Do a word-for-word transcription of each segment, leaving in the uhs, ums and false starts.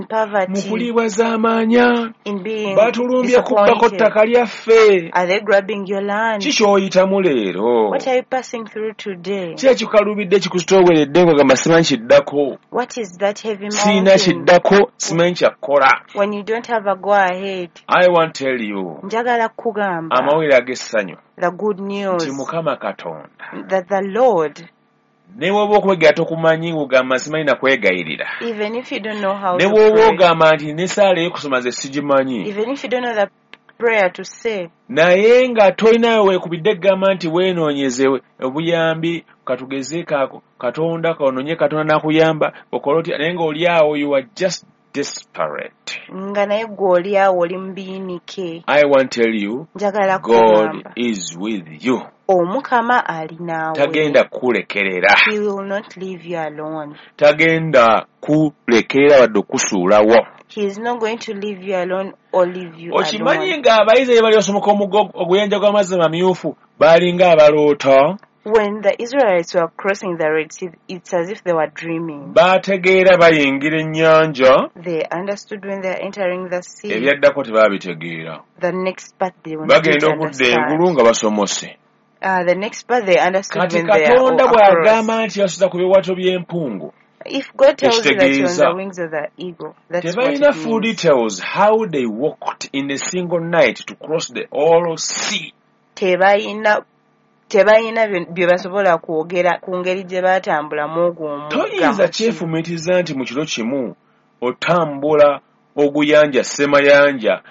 poverty, mukulibwa z'amaanya, in being batulumbye kubbako ttaka lyaffe. Are they grabbing your land? Kikyoyitamu leero. What are you passing through today? Ki ekikalubidde kikuzitooweredde ng'ogamba simanyi kiddako? What is that heavy Siina mountain? kiddako, simanyi kyakkola. When you don't have a go ahead. I want to tell you. Njagala kugamba. Amawulire ag'essanyu. The good news. Nti Mukama Katonda. That the Lord. Ne bw'oba okwegayira tokumanyi ng'ogamba simanyi na kwegayirira. Even if you don't know how ne to pray. Ne bw'oba ogamba nti ne saala y'okusoma ze sigimanyi. Even if you don't know the prayer to say. Naye nga tolinayo weekubidde egamba nti weenoonyeze obuyambi katugezeeko ako Katonda kaonoonye Katonda n'akuyamba okola otya naye ng'oli awo you are just desperate. Nga naye gw'oli awo oli mbiinike. I want to tell you, njagala God is with you. Omukama ali naawe. Tagenda kulekerera. He will not leave you alone. Tagenda kulekerera wadde okusuulawo. He is not going to leave you alone or leave you alone. Okimanyi ng'abayizi bali basomoka oguyanja gw'amazzi mamyufu balinga abaloota. When the Israelites were crossing the Red Sea, it's as if they were dreaming. Baategeera bayingira ennyanja. They understood when they are entering the sea. Ebyaddako tebaabitegeera. The next part they will not understand. Bagenda okudda engulu nga basomose. Uh, the next part they understood Kati when they are Katonda bw'agamba nti asuza ku biwato by'empungu. If God tells you that you're on the wings of the eagle, that's what it means. Full details how they walked in a single night to cross the whole sea. Tebayina tebayina bye basobola kwogera ku ngeri gye baatambulamu ogwo omugga. Toyinza kyefumitiza nti mu kiro kimu otambula oguyanja Semayanja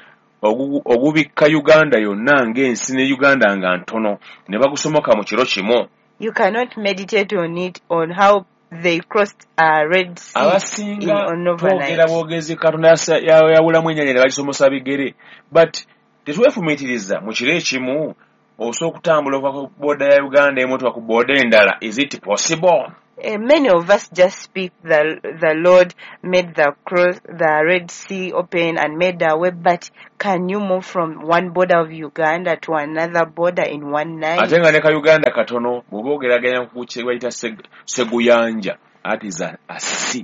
ogubikka Uganda yonna ng'ensi ne Uganda nga ntono ne bagusomoka mu kiro kimu. You cannot meditate on it on how they crossed a Red Sea in an overnight. Abasinga boogezi Katonda yawulamu ennyanja ne balisomosa bigere. But tetwefumitiriza mu kiro ekimu osobola okutambula okuva ku booda ya Uganda emotoka ku booda endala. Is it possible? Uh, many of us just speak the the Lord made the cross the Red Sea open and made a way, but can you move from one border of Uganda to another border in one night? Ate nga ne ka Uganda katono bw'oba ogeraganya ku kye bayita seguyanja that is a, a sea.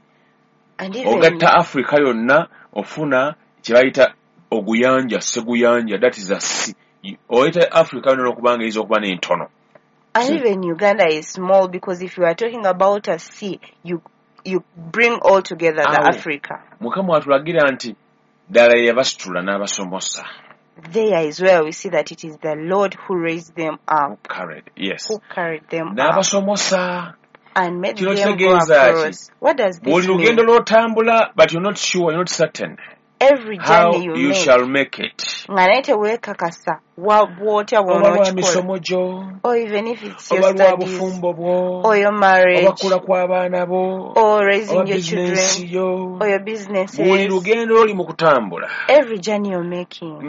Ogatta Africa yonna ofuna kye bayita oguyanja seguyanja that is a sea. Oyita Africa yonna okubanga eyinza okuba n'entono. And even Uganda is small because if you are talking about a sea, you you bring all together the Awe. Africa. Mukama atulagira nti ddala yabasitula n'abasomosa. There is where we see that it is the Lord who raised them up. Who carried, yes. Who carried them n'abasomosa. Up. And made them go across. What does this mean? Lugendo lw'otambula, but you're not sure, you're not certain. Every journey how you, you make, shall make it. Nganaite water or even if it's your studies or your marriage or raising your children or your businesses. Every journey you're making.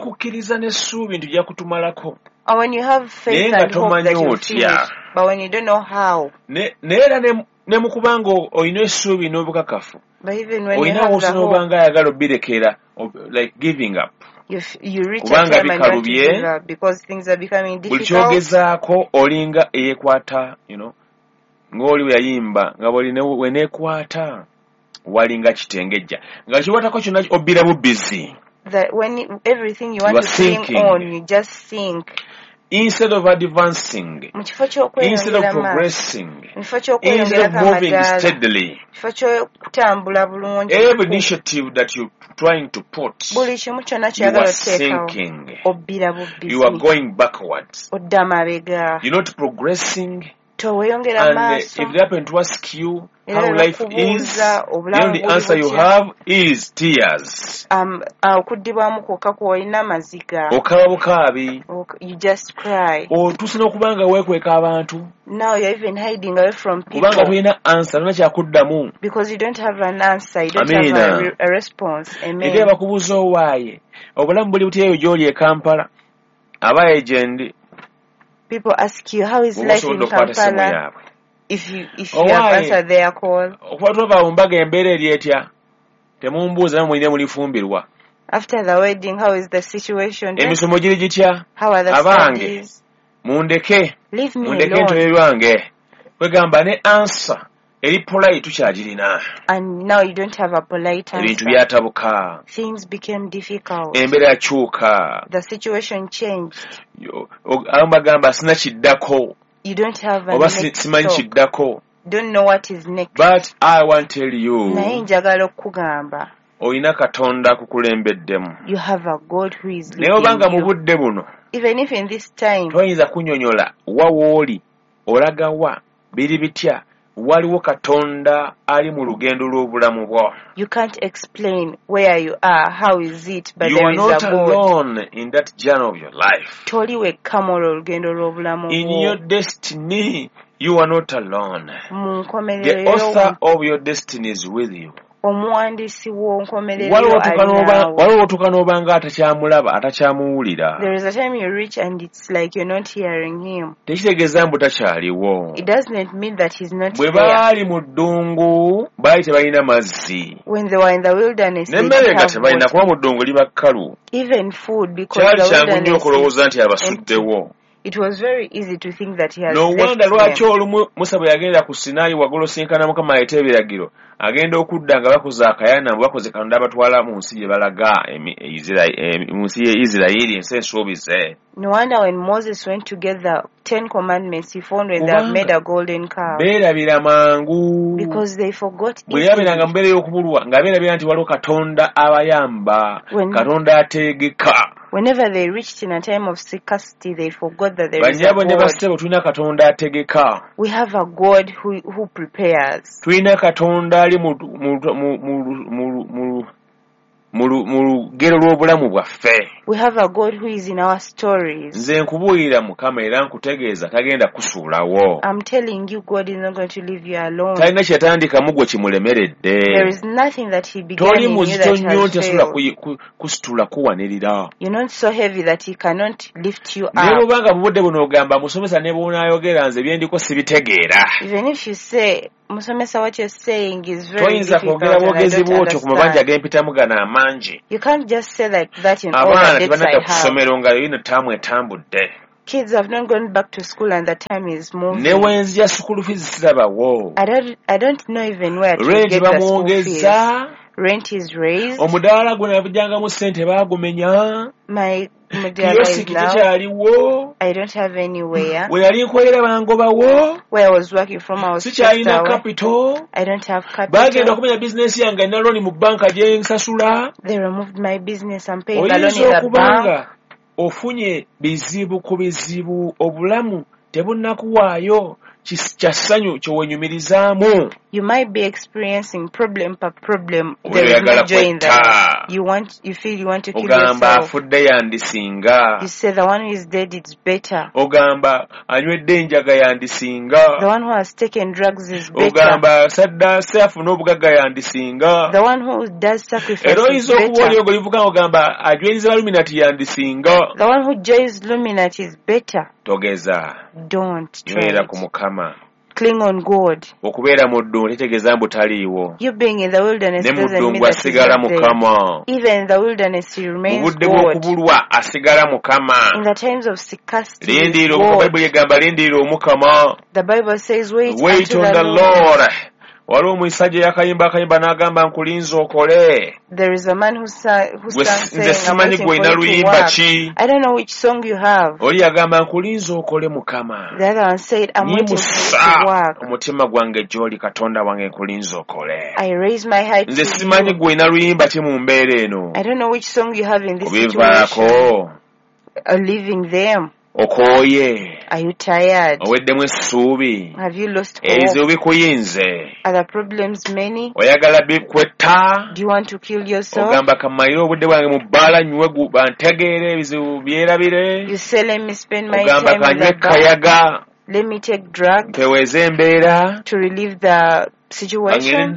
And when you have faith and hope that you'll finish, but when you don't know how. Ne mukubanga oyina essuubi n'obukakafu. But even when you have the hope, ayagala obirekera like giving up. You, you reach a time and you have to give up because things are becoming difficult. Buli kyogezaako olinga eyekwata, you know, ng'oli yayimba nga buli weneekwata walinga kitengejja nga kiwatako kyonna obbira bubbizi. That when you, everything you want to sing on, you just sink. Instead of advancing, instead of progressing, instead of moving steadily, every initiative that you're trying to put, you are sinking. You are going backwards. You're not progressing. And if they happen to ask you how life is, the only answer you have is tears. Um, you just cry. Now you're even hiding away from people because you don't have an answer, you don't Amina. have a, re- a response. Amen. People ask you, how is life in Kampala? If you, if you have answered their call. After the wedding, how is the situation? How are the studies? Leave me alone. eri polite tukyagirina. And now you don't have a polite answer. Ebintu byatabuka. Things became difficult. Embeera yakyuka. The situation changed. Abagamba sina kiddako. You don't have a oba simanyi kiddako. Don't know what is next. But I want to tell you. Naye njagala okugamba. Oyina Katonda kukulembeddemu. You have a God who is leading you. Naye obanga mu budde buno. Even if in this time. Toyinza kunnyonnyola wa wooli olaga wa biri bitya waliwo Katonda ali mu lugendo lw'obulamu bwo. You can't explain where you are, how is it, but you there is a God. You are not alone in that journey of your life. Toli wekka mu lugendo lw'obulamu bwo. In your destiny, you are not alone. The author of your destiny is with you. Omuwandiisi w'onkomerero alinawo. Waliwo otuuka n'obanga atakyamulaba atakyamuwulira. There is a time you reach and it's like you're not hearing him. Tekitegeeza mbu takyaliwo. It doesn't mean that he's not bwe there. Bwe baali mu ddungu baali tebalina mazzi. When they were in the wilderness they didn't have water. Tebalina kuba mu ddungu liba kkalu. Even food because the wilderness. Kyali kyangu nnyo okulowooza nti abasuddewo. It was very easy to think that he has no left wonder lwaki olumu Musa bwe yagenda ku Sinaayi waggulu sinkana Mukama ayita ebiragiro agenda okudda nga bakoze akayana bakoze Katonda abatwala mu nsi gye balaga mu nsi ye Isirayiri ensi ensuubize. No wonder when Moses went to get the Ten Commandments he found when they have made a golden calf. Beerabira mangu. Because they forgot bwe yabiranga mbeera y'okubulwa nga beerabira nti waliwo Katonda abayamba Katonda ateegeka. Whenever they reached in a time of scarcity, they forgot that there is a God. We have a God who who prepares. We have a God who is in our stories. I'm telling you, God is not going to leave you alone. There is nothing that he began in you that has failed. You're not so heavy that he cannot lift you up. Even if you say, Musomesa, what you're saying is very difficult and I don't understand. You can't just say like that in all the debts I have. Kids have not gone back to school and the time is moving. I don't, I don't know even where to get the school fees. Rent is raised. My Mudiala is now. I don't have anywhere. Where I was working from, I was stressed out. I don't have capital. They removed my business and paid the loan in the bank. Ofunye bizibu ku bizibu obulamu tebunnakuwaayo kyasanyu kyowenyumirizaamu. You might be experiencing problem per problem. There is no joy in that. You want, you feel you want to kill Ogamba afudde yandisinga. You say the one who is dead is better. Ogamba anywedde enjaga yandisinga. The one who has taken drugs is better. Ogamba sadda afuna obugagga yandisinga. The one who does sacrifice is better. Ogamba ajweriza Illuminati yandisinga. The one who joins Illuminati is better. Togeza. Don't try it. Ku Mukama. Cling on God. Okubeera mu ddungu kitegeeza mbu taliiwo. You being in the wilderness doesn't mean that he's asigala Mukama. Even in the wilderness he remains God. Bw'okubulwa asigala Mukama. In the times of scarcity, lindiira Bayibuli egamba lindiira omukama. The Bible says wait, wait on the Lord. Waliwo omusajja yakayimba akayimba n'agamba nkulinza okole. There is a man who sang who sang saying I'm waiting for you to work. I don't know which song you have. Oli yagamba nkulinza okole Mukama. The other one said I'm waiting for you to work. Omutima gwange gy'oli Katonda wange nkulinza okole. I raise my heart to you. Nze simanyi gwe oyina luyimba ki mu mbeera eno. I don't know which song you have in this situation. A living them. Okoye. Are you tired? Oweddemu essuubi. Have you lost hope? Ebizibu bikuyinze. Are the problems many? Oyagala bikwetta. Do you want to kill yourself? Ogamba kamayire obudde bwange mu bbaala nywe bantegeere ebizibu byerabire. You say let me spend my Ogamba time in the kayaga. Let me take drugs. Peweze embeera. To relieve the situation.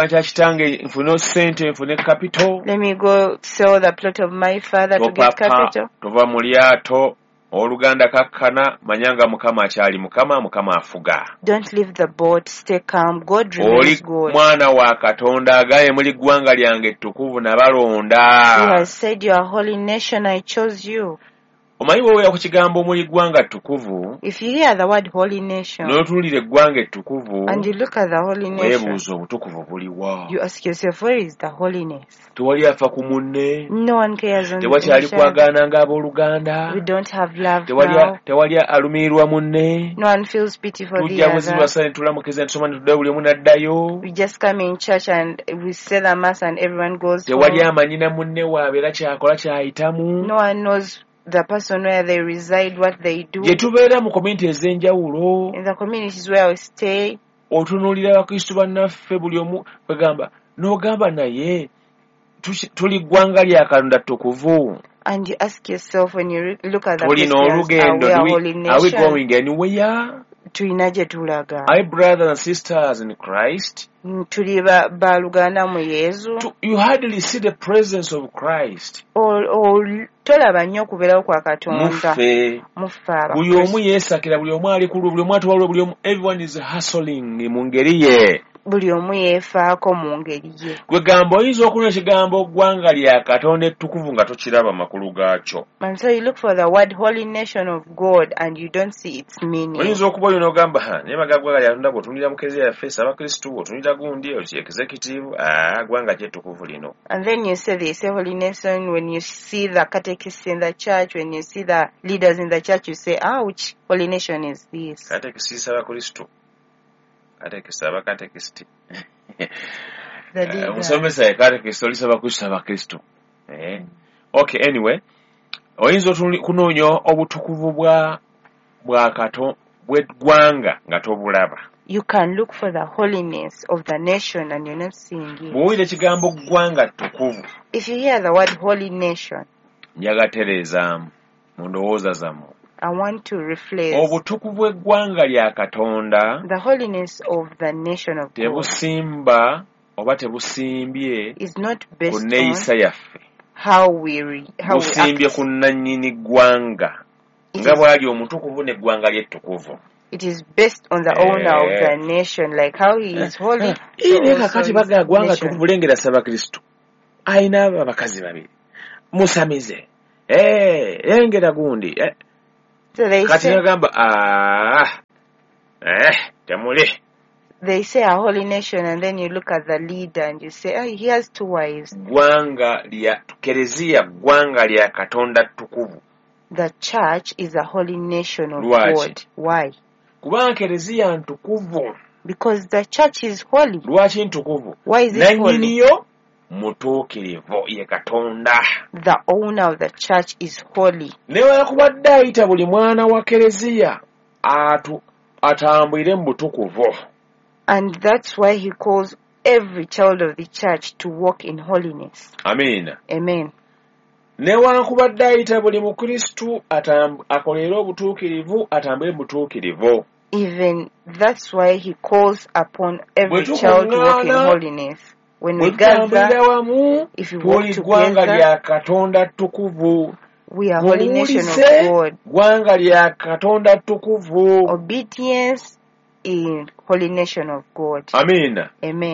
Let me go sell the plot of my father to get capital. Tova mu lyato oluganda kakkana manyanga Mukama akyali Mukama Mukama afuga. Don't leave the boat, stay calm. God remains God. Oli mwana wa Katonda agaye muli ggwanga lyange ettukuvu nabalonda. He has said you are a holy nation, I chose you. omanyi bw'obeera ku kigambo omuli eggwanga ttukuvu, if you hear the word holy nation, n'otunuulira eggwanga ettukuvu, and you look at the holy nation, weebuuza obutukuvu buliwa? You ask yourself, where is the holiness? Tewali afa ku munne. No one cares on Tewakyali kwagaana ng'abooluganda. We don't have love tewali now. Tewali alumirirwa munne. No one feels pity for the Tujja other. bwezirwa sale tulamukiza tusoma netuddayo buli omu n'addayo. We just come in church and we say the mass and everyone goes home. Tewali amanyina munne waabeera kyakola kyayitamu. No one knows the person where they reside, what they do. Gye tubeera mu community ez'enjawulo. In the communities where we stay. Otunuulira abakristu bannaffe buli omu kwegamba n'ogamba naye tuli ggwanga lya Katonda ttukuvu. And you ask yourself when you look at the Christians, are we, are we going anywhere? Tulinaje tulaga. Our brothers and sisters in Christ, tuli baluganda mu Yesu. You hardly see the presence of Christ. Tolaba nnyo kubeerawo kwa Katonda. Mufe. Buli omu yeesakira, buli omu ali ku buli omu atwalwa, buli omu, everyone is hustling mu ngeri ye. Buli omu yeefaako mu ngeri ye. Gwe gamba oyinza okunona ekigambo ggwanga lya Katonda ettukuvu nga tokiraba makulu gaakyo. And so you look for the word holy nation of God and you don't see its meaning. Oyinza okuba olina ogamba ha naye maga ggwanga lya Katonda bw'otunulira mu Kereziya yaffe Abakristu otunulira gundi executive ah ggwanga kyettukuvu lino. And then you say they say holy nation when you see the catechists in the church, when you see the leaders in the church, you say, ah, which holy nation is this? Catechists Abakristu. Catechists Abakristu. The leader. Musomesa ye catechists olisa Abakristu Abakristu. Eh. Okay, anyway. Oyinza kunoonya obutukuvu bwa bwa Katonda bw'eggwanga nga tobulaba. You can look for the holiness of the nation and you're not seeing it. Bw'owulira ekigambo ggwanga ttukuvu. If you hear the word holy nation, njagatereezaamu mu ndowooza zammwe. I want to reflect obutukuvu bw'eggwanga lya Katonda, the holiness of the nation of God, tebusimba oba tebusimbye is not based ku nneeyisa yaffe. How we re, how busimbye ku nnannyini ggwanga nga bw'ali omutukuvu n'eggwanga ly'ettukuvu. It is based on the owner of the nation, like how he is holy. Ine kakati baga gwanga tukubulengera Sabakristo. Aina abakazi babiri. Musamize. Eh, engera gundi. Eh. So they kati say, nagamba ah. Eh, temuli. They say a holy nation and then you look at the leader and you say, oh, he has two wives. Gwanga lya Kereziya gwanga lya Katonda tukuvu. The church is a holy nation of Lwachi. God. Why? Kubanga Kereziya ntukuvu. Because the church is holy. Lwaki ntukuvu? Why is it holy? Nanyiniyo mutuukirivu ye Katonda. The owner of the church is holy. Newakubadde ayita buli mwana wa Kereziya atu atambulire mu butukuvu. And that's why he calls every child of the church to walk in holiness. Amen. Amen. Newakubadde ayita buli mukristu akolere obutuukirivu atambule mu butuukirivu. Even that's why he calls upon every child to walk in holiness. When we gather, if we walk together, we are holy nation of God. Obedience in holy nation of God. Amen. Amen.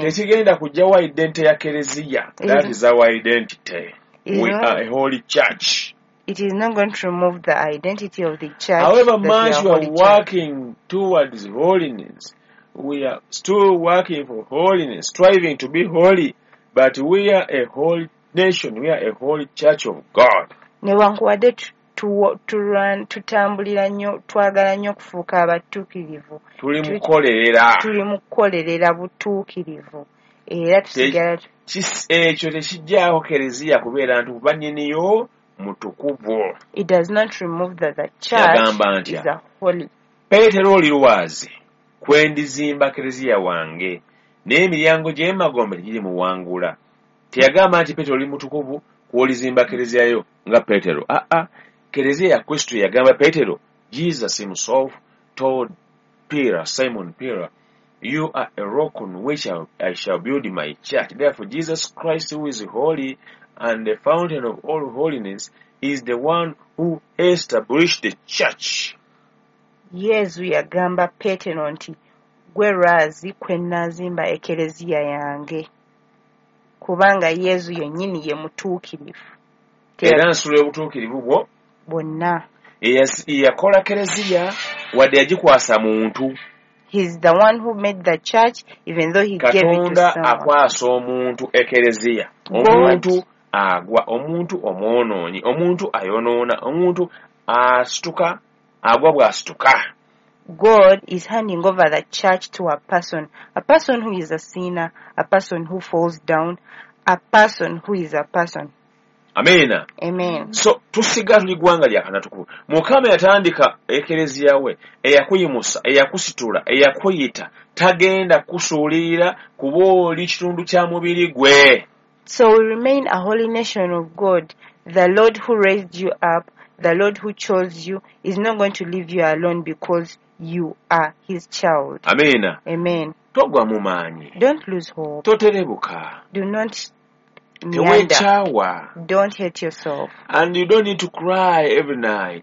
That is our identity. We are a holy church. It is not going to remove the identity of the church. However much we are working towards holiness, we are still working for holiness, striving to be holy, but we are a holy nation, we are a holy church of God. Newankubadde tutambulira nnyo twagala nnyo okufuuka abatuukirivu. Tuli mu kukolerera. Tuli mu kukolerera butuukirivu. Era tusigala ekyo tekijjaawo Kereziya kubeera nti banyiniyo mutukuvu. It does not remove that the church is a holy. Peetero oli lwazi kwendizimba Kereziya wange n'emiryango gy'emagombe giri muwangula. Teyagamba nti Peetero oli mutukuvu kwolizimba Kereziya yo nga Peetero. Ah ah, Kereziya ya Kristo yagamba Peetero. Jesus himself told Peter, Simon Peter, you are a rock on which I shall build my church. Therefore Jesus Christ, who is holy and the fountain of all holiness, is the one who established the church. Yesu yagamba Peetero nti gwe lwazi kwe nazimba ekereziya yange. Kubanga Yesu yennyini ye mutuukirivu. Era nsula obutuukirivu bwo bwonna. yakola kereziya wadde yagikwasa muntu. He's the one who made the church, even though he gave it to someone. Katonda akwasa omuntu ekereziya. Omuntu agwa, omuntu omwonoonyi, omuntu ayonoona, omuntu asituka, agwa bw'asituka. God is handing over the church to a person, a person who is a sinner, a person who falls down, a person who is a person. Amen. Amen. So tusiga tuli gwanga lya kanatuku. Mukama yatandika ekereziya we, eyakuyimusa, eyakusitula, eyakuyita, tagenda kusuulira kubooli kitundu kya mubiri gwe. So we remain a holy nation of God. The Lord who raised you up, the Lord who chose you, is not going to leave you alone because you are his child. Amen. Amen. Togwa mu maanyi. Don't lose hope. Toterebuka. Do not meander. Don't hate yourself. And you don't need to cry every night.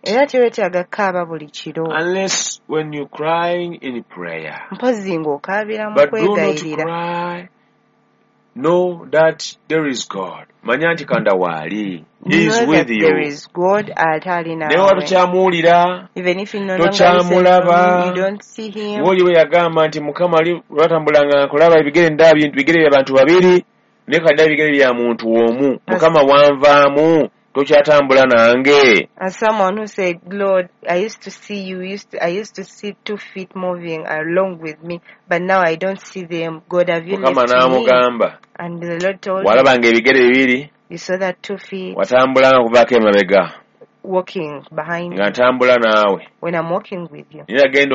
Unless when you're crying in prayer. But do not cry. Know that there is God. Manyanti kanda wali. He is with you. There is God atali nawe. Newa tukyamulira. Even if you no longer listen, you don't see him. Woli we yagamba nti Mukama ali lwatambulanga nkolaba ebigere ndabi bigere abantu babiri. Nekadda bigere bya muntu omu. Mukama wanvaamu. Tokyatambula nange. As someone who said, Lord, I used to see you, used to, I used to see two feet moving along with me, but now I don't see them. God, have you left me? And the Lord told me, you saw that two feet walking behind me when I'm walking with you.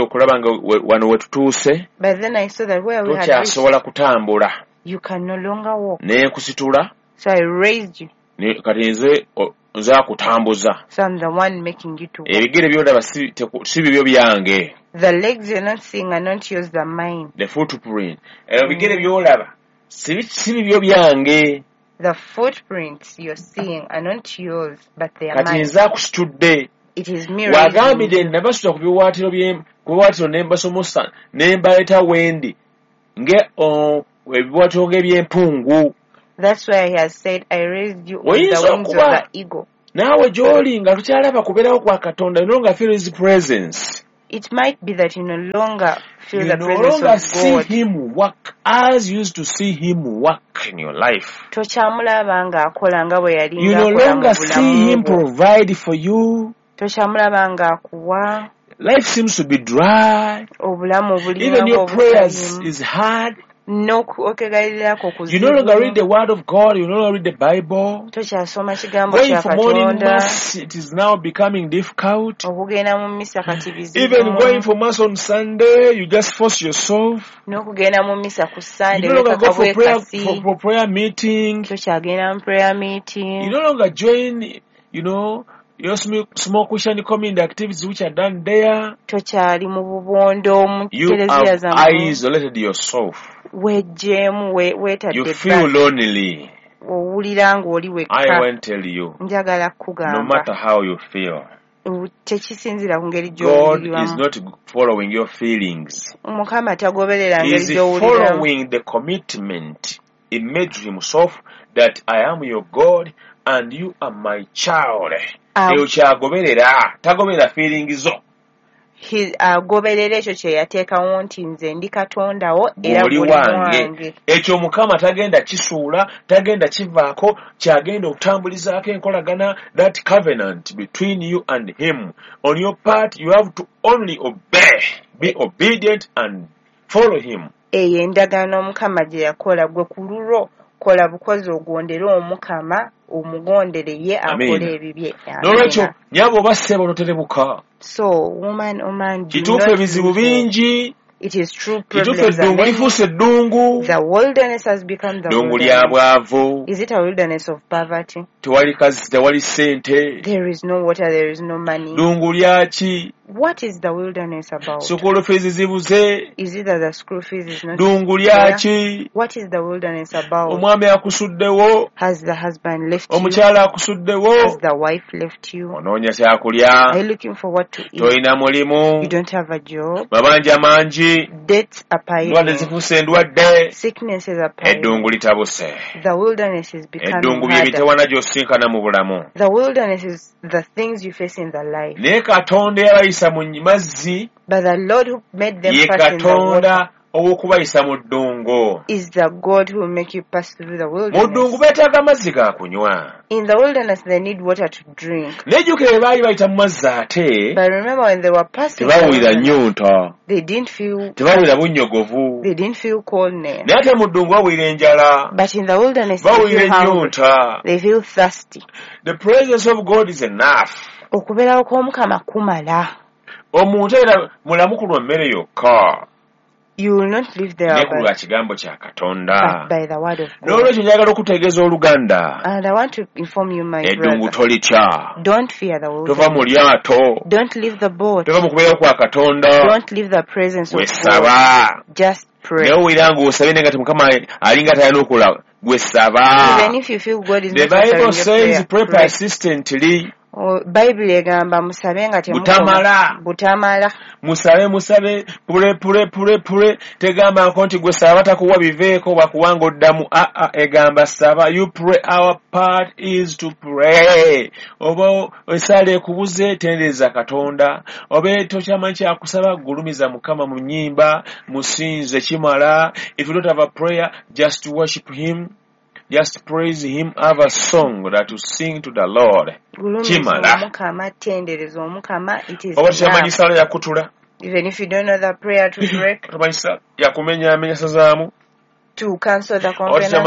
But then I saw that where we had reached, you can no longer walk. So I raised you. Katinze nza kutambuza. So I'm the one making you to walk. Ebigere byolaba si bibyo byange. The legs you're not seeing are not yours, the mine. The footprint. Ebigere byolaba si bibyo byange. The footprints you're seeing are not yours, but they are mine. Katinza kusitudde. It is me. Wagambide nabasuta ku biwaatiro bye kubiwaatiro n'embasomosa n'embaleta wendi nge ebiwaatiro by'empungu. That's why he has said, I raised you on the wings of the eagle. Nawe joli nga tukyalaba kubeerawo kwa Katonda, you no longer feel his presence. It might be that you no longer feel you the no presence of God. You no longer see him work as you used to see him work in your life. You no longer see him provide for you. Life seems to be dry. Even your prayers is hard. No, you no longer read the word of God, you no longer read the Bible. Going for morning mass, it is now becoming difficult. Even going for mass on Sunday, you just force yourself. You no longer go for prayer, for, for prayer meeting. You no longer join, you know, your small Christian community activities which are done there. You have isolated yourself. You feel lonely. I won't tell you. No matter how you feel, God is not following your feelings. He is following the commitment He made to himself that I am your God and you are my child. Tagoberera feelings zo. agoberera ekyo kye yateekawo nti nze ndi Katonda wo era buli wange. Ekyo Mukama tagenda kisuula, tagenda kivaako, kyagenda okutambulizaako enkolagana, that covenant between you and him. On your part, you have to only obey, be obedient and follow him. Eyo endagaano Mukama gye yakola gwe ku lulwo, kola bukozi ogondere Omukama, omugondere ye akole ebibye. Nolwekyo nyabo basse bonoterebuka. So, woman, oh man, do Kituufu ebizibu bingi. It is true problems are many. The wilderness has become the wilderness. Is it a wilderness of poverty? There is no water, there is no money. What is the wilderness about? Is it that the school fees is not there? What is the wilderness about? Has the husband left you? Has the wife left you? Are you looking for what to eat? You don't have a job? bungi. Deaths are piling. Ndwadde zifuuse ndwadde. Sicknesses are piling. Eddungu litabuse. The wilderness is becoming harder. Eddungu bye bitewana gy'osinkana mu bulamu. The wilderness is the things you face in the life. Naye Katonda yabayisa mu mazzi. But the Lord who made them pass in the water owokubayisa mu ddungu is the God who will make you pass through the wilderness. Mu ddungu beetaaga amazzi ga kunywa. In the wilderness they need water to drink. Nejjukira bwe baali bayita mu mazzi ate but remember when they were passing tebawulira nnyonta, they didn't feel tebawulira bunnyogovu, they didn't feel coldness. Naye ate mu ddungu bawulira enjala, but in the wilderness bawulira ennyonta, they feel thirsty. The presence of God is enough. Okubeerawo kw'Omukama kumala. Omuntu era mulamu ku lwa mmere yokka. You will not live there by, kigambo kya Katonda. by the word of God. N'olwekyo njagala okutegeeza oluganda. And I want to inform you, my Eddungu brother. tolitya. Don't fear the wilderness. Tova mu lyato. Don't leave the boat. Tova mu kubeera kwa Katonda. Don't leave the presence of Wesaba. God. Just pray. Naye owulira ng'osabye naye nga Mukama alinga talina okola gwesaba. Even if you feel God is the not answering Bible says prayer, pray pray. persistently. Bible egamba musabe nga butamala butamala musabe musabe pule pule pule pule tegamba nti gwe saba takuwa biveeko bakuwanga oddamu a a egamba saba you pray. Our part is to pray. Oba osale kubuze tendereza Katonda, oba tokyamanyi kyakusaba gulumiza Mukama mu nnyimba musinze kimala. If you don't have a prayer, just worship him. Just praise him, have a song that you sing to the Lord. Chimala. Even if you don't know the prayer to break, to cancel the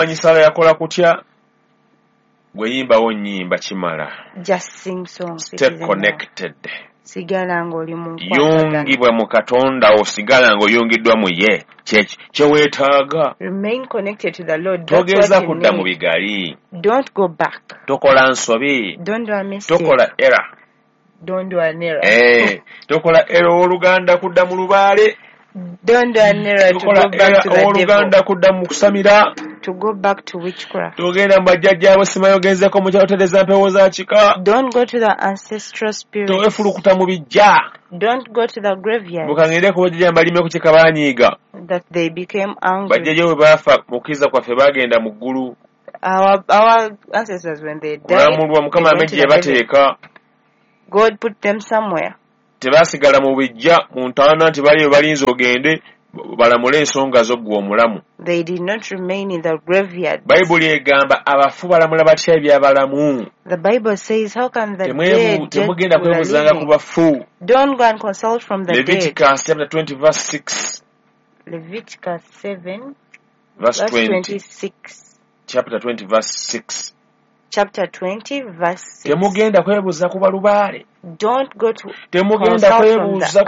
covenant, just sing songs. Stay connected. Sigala ng'oli mu yungibwa mu Katonda osigala ng'oyungiddwa mu ye kye weetaaga. Remain connected to the Lord. Togeza kudda mu bigali. Don't go back. Tokola nsobi. Don't do a mistake. Tokola error. Don't do an error. Eh, tokola error oluganda kudda mu lubaale. Don't do an error to go back to the oluganda kudda mu kusamira. To go back to witchcraft. Togenda mu bajjajjaabo simayogenzeko mu kyalotereza mpewo za kika. Don't go to the ancestral spirits. Towefulukuta mu bijja. Don't go to the graveyard. Bukangende ku bajjajja mbalime ku kika baanyiiga. That they became angry. Bajjajja bwe baafa mu kukiriza kwaffe baagenda mu ggulu. Our, our ancestors when they died, olamulwa Mukama amejje yabateeka. God put them somewhere. Tebasigala mu bijja mu ntaana nti baliyo balinze ogende balamule ensonga zo ggwe omulamu. They did not remain in the graveyard. Bayibuli egamba abafu balamula batya ebyabalamu. The Bible says, how can the dead temugenda kwebuzanga ku bafu? Don't go and consult from the Leviticus dead. Leviticus chapter twenty verse six. Leviticus seven verse, verse twenty. twenty-six. Chapter twenty verse six. Chapter twenty verse six. Temugenda kwebuuza ku balubaale. Don't go to temugenda kwebuuza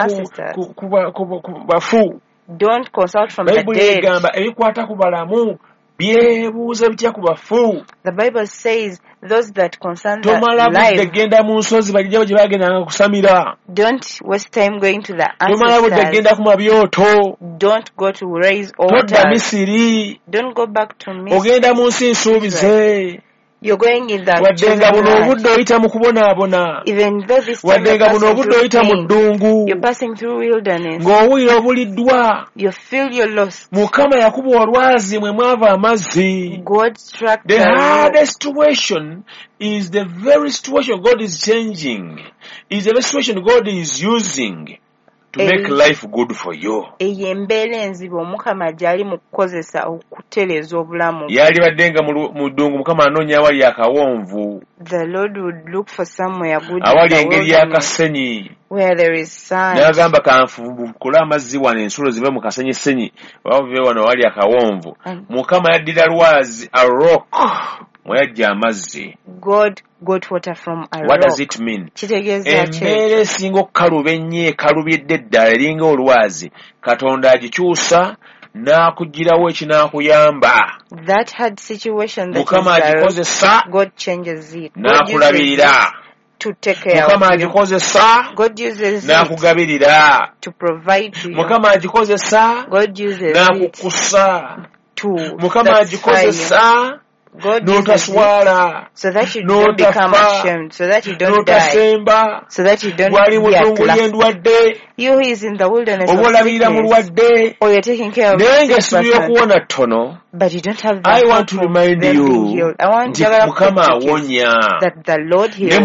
ku bafu. Don't consult from the dead. Egamba ebikwata ku balamu byebuuza bitya ku bafu. The Bible says those that concern the life. Genda mu nsozi bajjajjaabo gye bagendanga kusamira. Don't waste time going to the ancestors. Tomala budde genda ku mabyoto. Don't go to raise altars. Todda Misiri. Don't go back to Misiri. Ogenda mu nsi nsuubize. You're going in the waddenga buno obudde oyita mu kubonaabona. Even though this time waddenga buno obudde oyita mu ddungu. You're passing through wilderness. Ng'owulira obuliddwa. You feel you're lost. Mukama yakuba olwazi mwe mwava amazzi. God struck the hardest situation is the very situation God is changing. Is the very situation God is using to make life good for you. Eyo embeera enzibu Omukama gyali mu kukozesa okutereeza obulamu. Yali baddenga mu ddungu Mukama anoonya awali akawonvu. The Lord would look for somewhere good. Awali engeri y'akasenyi. Where there is sun. N'agamba kanfubukule amazzi wano ensulo zive mu kasenyi senyi. Wave wano awali akawonvu. Mukama yaddira lwazi a rock. Mweyajja amazzi. God got water from a rock. What does it mean? Embeera esinga okukaluba ennyo ekalubidde ddala eringa olwazi Katonda agikyusa n'akugirawo ekinaakuyamba. That hard situation that Mukama agikozesa God changes it. N'akulabirira. To take care Mukama agikozesa God uses n'akugabirira. To provide to you. Mukama agikozesa God uses n'akukusa. To Mukama agikozesa God uses it so that you don't become ashamed, so that you don't die, so that you don't be at last. You who is in the wilderness of sickness, or you're taking care of a sick person, but you don't have the I want to remind you I want to that the Lord heals.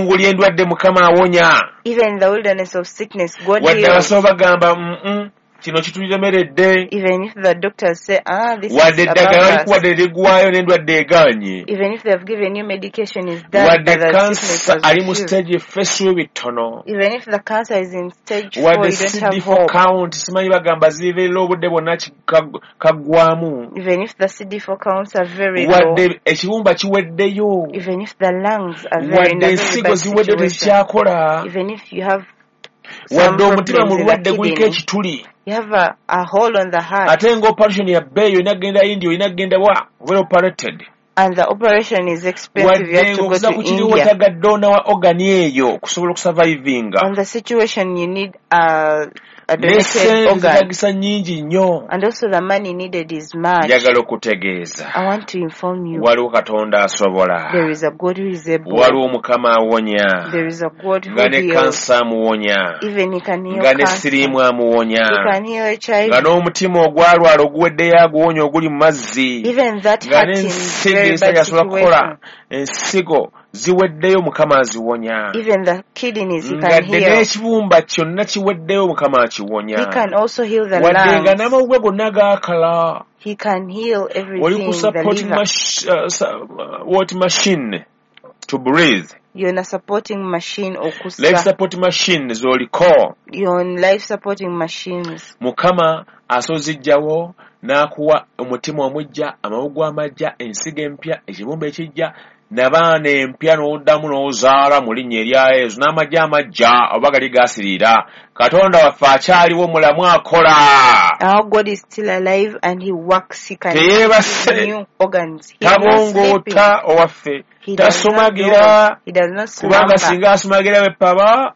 Even in the wilderness of sickness, God heals. Kino kitulemeredde. Even if the doctors say, ah, this is above us. Even if they have given you medication, is that the sickness was refused. Even if the cancer is in stage four, you don't have hope. Even if the C D four counts are very low. Even if the lungs are very in a very bad situation. Even if you have some problems in the kidney. You have a, a hole on the heart. And the operation is expensive. You have to go to India. And the situation you need a, a donated organ. And also the money needed is much. I want to inform you. There is a God who is able. There is a God who heals. Even he can heal cancer. He can heal H I V. Even that hurting very bad situation. Ziweddeyo Mukama aziwonya. Even the kidneys he can heal. N'ekibumba kyonna kiweddeyo Mukama akiwonya. He can also heal the lungs. N'amawuggwe gonna gaakala. He can heal everything. The liver. Uh, what machine to breathe? You're on a supporting machine okusa. Life supporting machine zoliko. You're on life supporting machines. Mukama asozijjawo n'akuwa omutima omujja, amawuggwe amajja, ensigo empya, ekibumba ekijja. Nabaana empya n'oddamu n'ozaala mu linnya erya Yesu n'amajja amajja oba gali gaasiriira. Katonda waffe akyaliwo mulamu akola. Our God is still alive and he works. He can new organs. He tabongoota owaffe tasomagira kubanga singa asomagira wepaba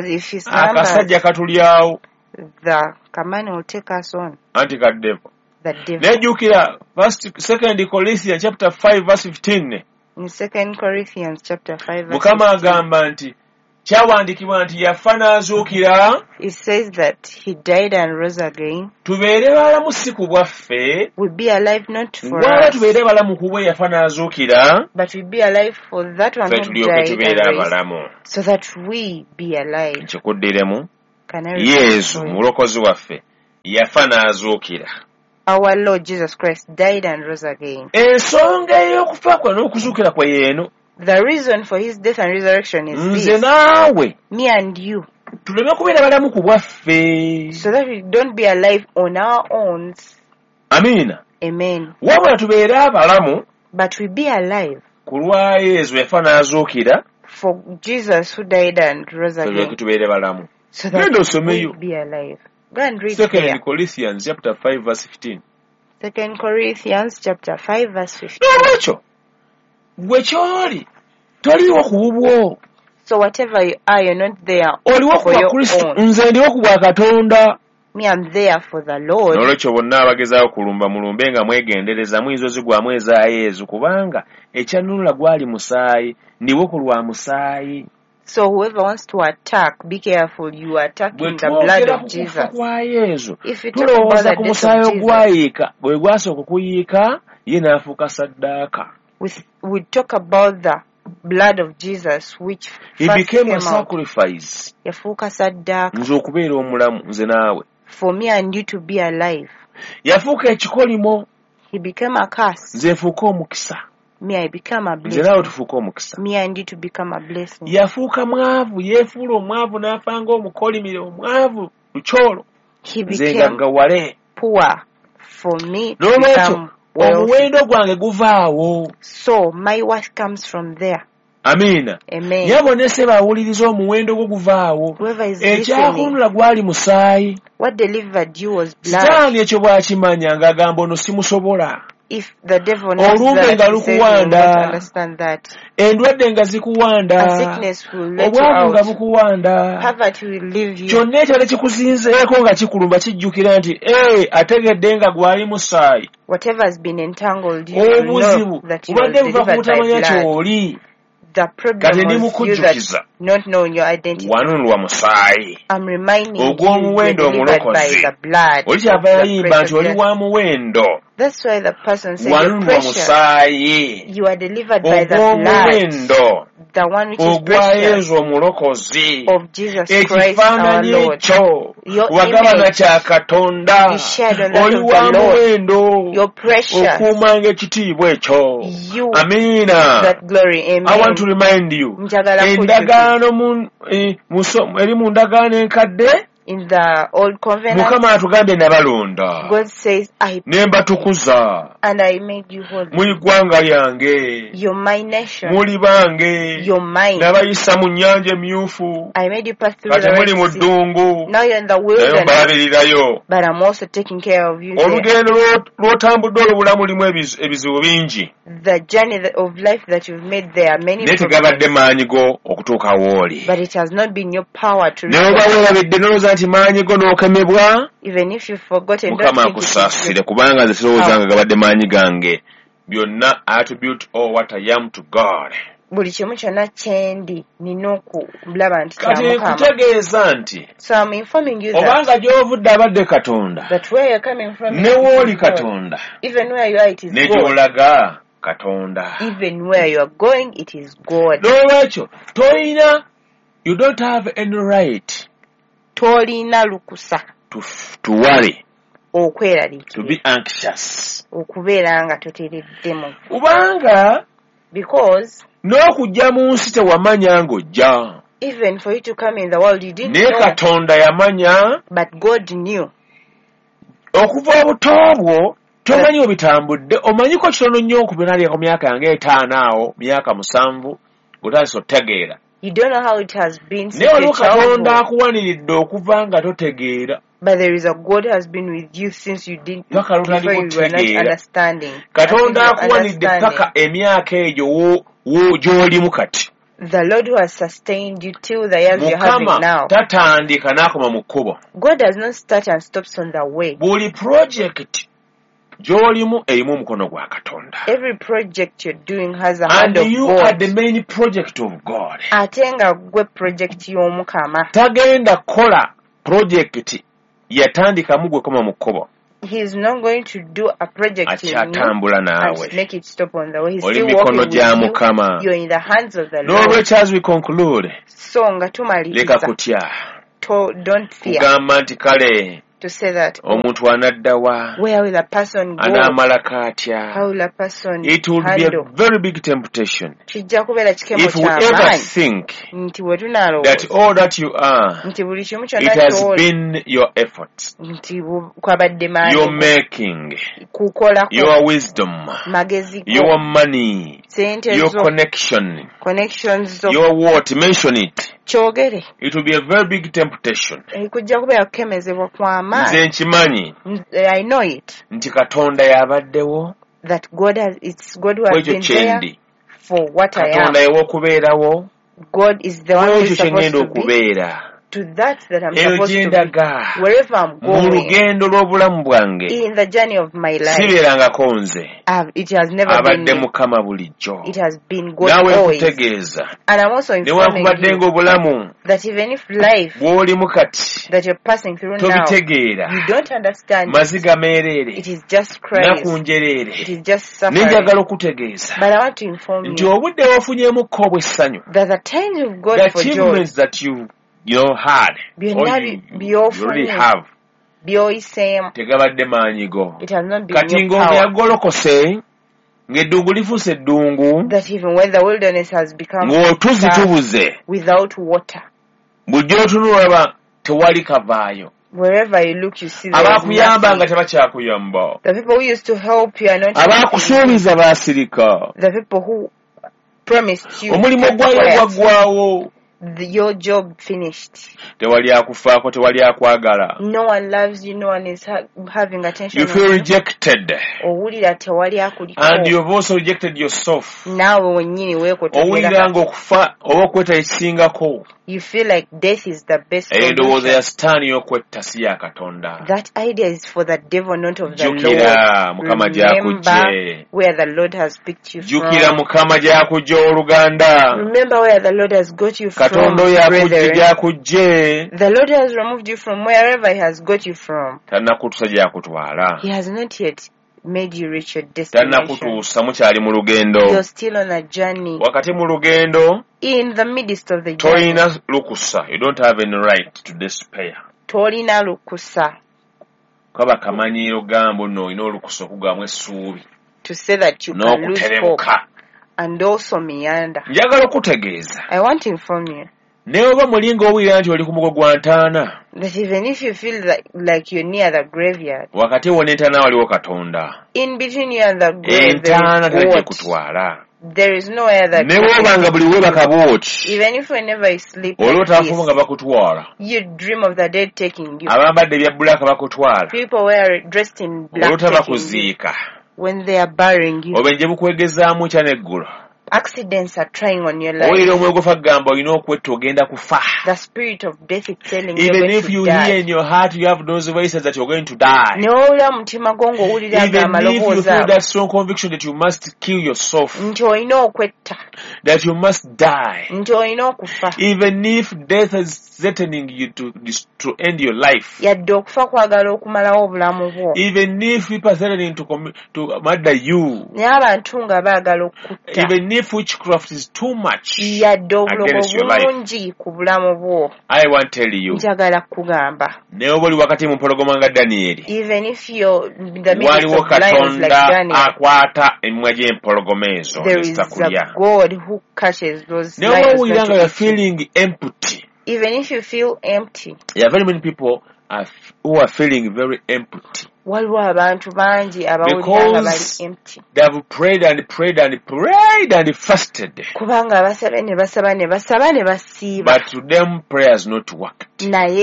akasajja katulyawo. The command will take us on. Anti kaddevo. Nejjukira Second Corinthians chapter five verse fifteen. In Second Corinthians chapter five verse Mukama agamba nti kyawandikibwa nti yafa n'azuukira. It says that he died and rose again. Tubeere balamu si ku bwaffe. We be alive not for us. Tubeere balamu ku bwe yafa n'azuukira. But we be alive for that one who died and raised, so that we be alive. Nkikuddiremu. Yesu mulokozi waffe yafa n'azuukira. Our Lord Jesus Christ died and rose again. Ensonga ey'okufa kwe n'okuzuukira kwe yeeno. The reason for his death and resurrection is this. Nze naawe. Me and you. Tuleme kubeera balamu ku bwaffe. So that we don't be alive on our own. Amina. Amen. Wabula tubeere abalamu. But we be alive. Ku lwa Yesu yafa n'azuukira. For Jesus who died and rose again. Tubeere balamu. So that we be alive. Go and read Second there. Corinthians chapter five verse fifteen. Second Corinthians chapter five verse fifteen. Nocho. Gwe kyoli. Toliwo ku bubwo. So whatever you are, you're not there Oliwo for your own. Nze ndiwo ku bwa Katonda. Me, I'm there for the Lord. Nolwekyo bonna abagezaawo kulumba mulumbe nga mwegendereza muyinza zigwamu eza Yesu kubanga ekyanunula gwali musaayi ndiwo ku lwa musaayi. So whoever wants to attack, be careful. You are attacking the blood of Jesus. If you talk about the death of Jesus, we, we talk about the blood of Jesus, which he became a sacrifice. For me and you to be alive. He became a curse. Me, I become a blessing. Me and you to become a blessing. Yafuuka mwavu, yeefuula omwavu n'afanga omukolimire omwavu lukyolo. He became poor for me to become wealthy. Omuwendo gwange guvaawo. So my worth comes from there. Amina. Amen. Yabonese bawuliriza omuwendo gwo guvaawo. Ekyakunula gwali musaayi. What delivered you was blood. Sitaani ekyo bw'akimanya ng'agamba ono simusobola. If the devil knows that, he says you will not understand that. Endwadde nga zikuwanda. A sickness will let you out. Nga bukuwanda. Poverty will leave you. Kyonna ekyali kikuzinzeeko nga kikulumba kijjukira nti eh ategedde nga gwali musaayi. Whatever has been entangled, you will know that you are delivered by blood. The problem was you that not knowing your identity. I'm reminding you you're delivered by the blood of the precious. That's why the person said you're precious. You are delivered by the blood, the one which is precious of Jesus Christ our Lord. Your image is shared on that of the Lord. You're precious. You that glory. Amen. I want to remind you. In the old covenant, God says, I and I made you holy. You're my nation. You're mine. I made you pass through the Red Sea. Now you're in the wilderness, but I'm also taking care of you there. The journey of life that you've made there are many problems, but it has not been your power to reach. Even if you've forgotten, don't think it kubanga nze sirowooza nga gabadde maanyi gange byonna attribute all what I am to God. Buli kimu kyonna kyendi nina okulaba nti kya Mukama. Kati kutegeeza nti so I'm informing you that obanga gy'ovudde abadde Katonda that where you're coming from ne wooli Katonda even where you are it is God. Ne gy'olaga Katonda. Even where you are going it is God. N'olwekyo toyina you don't have any right tolina lukusa to, to worry, to be anxious, okubeera nga totereddemu kubanga because n'okujja mu nsi tewamanya ng'ojja. Even for you to come in the world you didn't ne know, Katonda yamanya, but God knew. Okuva obuto bwo tomanyi obitambudde, omanyiko kitono nnyo okubinalya ku myaka yange etaano awo myaka musanvu otandise otegeera. You don't know how it has been since your childhood. But there is a God who has been with you since you didn't, before you were not understanding. The Lord who has sustained you till the years you're having now. God does not start and stops on the way. Every project you're doing has a hand of God. And you are the main project of God. Atenga gwe project y'omukama. Tagenda kola project yatandika mugwe koma mukobo. He is not going to do a project in you and make it stop on the way. He's still walking with you. You're in the hands of the Lord. Lord, as we conclude, so nga tumaliriza, don't fear. To say that omuntu anaddawa, where will a person go? Anaamala katya? How will a person It would handle? Be a very big temptation if we ever think that all that you are, it has been your efforts, your making, your wisdom, your money, your connection, connections, your what, mention it. Kyogere. It will be a very big temptation. Kujja kubeera kukemezebwa kw'amaanyi. Nze nkimanyi. I know it. Nti Katonda yabaddewo. That God has, it's God who has been there for what I am. Katonda y'okubeerawo. God is the one who is supposed to be. Okubeera. To that that I'm supposed to be. Wherever I'm going. In the journey of my life. Uh, it has never been me. It has been God always. And I'm also informing you that even if life that you're passing through now, you don't understand it, it is just Christ. It is just suffering. But I want to inform you that the times you've got for joy, that you you know hard or you, you already have tegabadde maanyi go kati ng'ombe yagolokose ng'eddungu lifuuse eddungu ng'otuzi tubuze bujja otunulaba tewali kavaayo abaakuyamba nga tebakyakuyamba abaakusuubiza baasirika omulimu gwayo gwaggwaawo the, your job finished. Tewali akufaako, tewali akwagala. No one loves you, no one is ha- having attention. You feel rejected. Owulira tewali akuliko. And you've also rejected yourself. Naawe wennyini weekotogera. Owulira ng'okufa oba okwetta ekisingako. You feel like death is the best solution. Endowooza ya sitaani y'okwetta si ya Katonda. That idea is for the devil, not of the Lord. Jjukira Mukama gy'akujje. Where the Lord has picked you from. Jjukira Mukama gy'akujje oluganda. Remember where the Lord has got you from. Katonda oyo akujje gy'akujje. The Lord has removed you from wherever He has got you from. Tannakutuusa gy'akutwala. He has not yet made you reach your destination. Tannakutuusa mukyali mu lugendo. You're still on a journey. Wakati mu lugendo. In the midst of the journey. Tolina lukusa. You don't have any right to despair. Tolina lukusa. Kaba kamanyiiro gambo no olina olukusa okugwamu essuubi. To say that you can lose hope. And also meander. Njagala okutegeeza. I want to inform you. Ne oba mulinga owulira nti oli ku mugo gwa ntaana. That even if you feel like, like you're near the graveyard. Wakati wo n'entaana waliwo Katonda. In between you and the grave, entaana tejja kutwala. There is no other. Ne wobanga buli webaka bw'oti. Even if whenever you sleep. Olota afuba nga bakutwala. You dream of the dead taking you. Abambadde ebya bbulaaka bakutwala. People were dressed in black. Olota bakuziika. When they are burying you. Obenje bukwegezaamu kya n'eggulo. Accidents are trying on your life. The spirit of death is telling you even if you die. Hear in your heart you have those voices that you're going to die. Even if you feel that strong conviction that you must kill yourself. That you must die. Even if death is threatening you to to end your life. Even if people are threatening to commit, to murder you. Even if witchcraft is too much against your life. I want to tell you. Even if you're in the midst of lions like Daniel, there is a God who catches those lions. You're feeling empty. Even if you feel empty. There are very many people are, who are feeling very empty. Because they have prayed and prayed and prayed and fasted. But to them prayers not worked.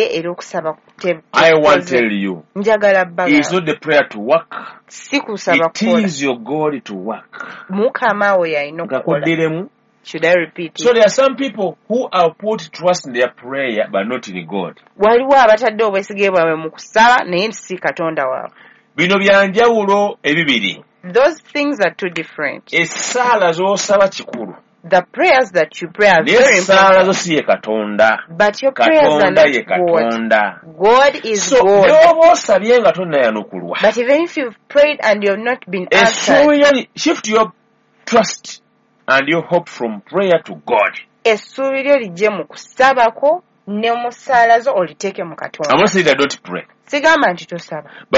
I want to tell you, it is not the prayer to work. It is your God to work. Should I repeat it? So there are some people who have put trust in their prayer but not in God. Bino byanjawulo ebibiri. Those things are too different. Essaala z'osaba kikulu. The prayers that you pray are very important. But your prayers are not God. God is so, God. But even if you've prayed and you have not been answered, shift your trust and your hope from prayer to God. I'm not saying that don't pray.